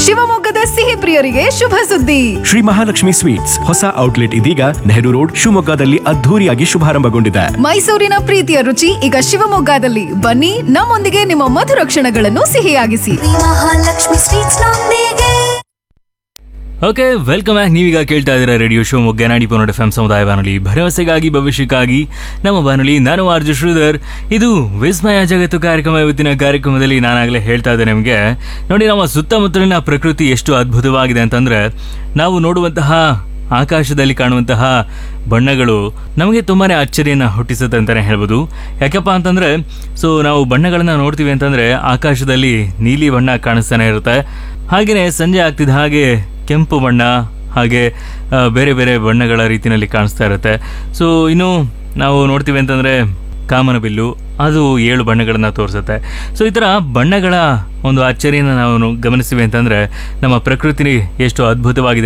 ಶಿವಮೊಗ್ಗದ ಸಿಹಿ ಪ್ರಿಯರಿಗೆ ಶುಭ ಸುದ್ದಿ. ಶ್ರೀ ಮಹಾಲಕ್ಷ್ಮಿ ಸ್ವೀಟ್ಸ್ ಹೊಸ ಔಟ್ಲೆಟ್ ಇದೀಗ ನೆಹರು ರೋಡ್ ಶಿವಮೊಗ್ಗದಲ್ಲಿ ಅದ್ಧೂರಿಯಾಗಿ ಶುಭಾರಂಭಗೊಂಡಿದೆ. ಮೈಸೂರಿನ ಪ್ರೀತಿಯ ರುಚಿ ಈಗ ಶಿವಮೊಗ್ಗದಲ್ಲಿ. ಬನ್ನಿ, ನಮ್ಮೊಂದಿಗೆ ನಿಮ್ಮ ಮಧುರ ಕ್ಷಣಗಳನ್ನು ಸಿಹಿಯಾಗಿಸಿ. ಮಹಾಲಕ್ಷ್ಮಿ ಸ್ವೀಟ್ಸ್ ನೊಂದಿಗೆ. Okay, welcome back. ನೀವೀಗ ಕೇಳ್ತಾ ಇದ್ದೀರಾ ರೇಡಿಯೋ ಶಿವಮೊಗ್ಗ 90.1 FM ಸಮುದಾಯ ಬಾನುಲಿ, ಭರವಸೆಗಾಗಿ ಭವಿಷ್ಯಕ್ಕಾಗಿ ನಮ್ಮ ಬಾನುಲಿ. ನಾನು ಆರ್ಜು ಶ್ರೀಧರ್. ಇದು ವಿಸ್ಮಯ ಜಗತ್ತು ಕಾರ್ಯಕ್ರಮ. ಇವತ್ತಿನ ಕಾರ್ಯಕ್ರಮದಲ್ಲಿ ನಾನಾಗಲೇ ಹೇಳ್ತಾ ಇದ್ದೆ ನಿಮಗೆ, ನೋಡಿ ನಮ್ಮ ಸುತ್ತಮುತ್ತಲಿನ ಪ್ರಕೃತಿ ಎಷ್ಟು ಅದ್ಭುತವಾಗಿದೆ ಅಂತಂದರೆ, ನಾವು ನೋಡುವಂತಹ ಆಕಾಶದಲ್ಲಿ ಕಾಣುವಂತಹ ಬಣ್ಣಗಳು ನಮಗೆ ತುಂಬಾ ಅಚ್ಚರಿಯನ್ನು ಹುಟ್ಟಿಸುತ್ತೆ ಅಂತಲೇ ಹೇಳ್ಬೋದು. ಯಾಕಪ್ಪ ಅಂತಂದರೆ, ನಾವು ಬಣ್ಣಗಳನ್ನು ನೋಡ್ತೀವಿ ಅಂತಂದರೆ ಆಕಾಶದಲ್ಲಿ ನೀಲಿ ಬಣ್ಣ ಕಾಣಿಸ್ತಾನೆ ಇರುತ್ತೆ. ಹಾಗೆಯೇ ಸಂಜೆ ಆಗ್ತಿದ್ದ ಹಾಗೆ ಕೆಂಪು ಬಣ್ಣ, ಹಾಗೆ ಬೇರೆ ಬೇರೆ ಬಣ್ಣಗಳ ರೀತಿಯಲ್ಲಿ ಕಾಣಿಸ್ತಾ ಇರುತ್ತೆ. ಇನ್ನು ನಾವು ನೋಡ್ತೀವಿ ಅಂತಂದರೆ ಕಾಮನಬಿಲ್ಲು, ಅದು 7 ಬಣ್ಣಗಳನ್ನು ತೋರಿಸುತ್ತೆ. ಈ ಥರ ಬಣ್ಣಗಳ ಒಂದು ಅಚ್ಚರಿಯನ್ನು ನಾವು ಗಮನಿಸ್ತೀವಿ ಅಂತಂದರೆ ನಮ್ಮ ಪ್ರಕೃತಿ ಎಷ್ಟು ಅದ್ಭುತವಾಗಿದೆ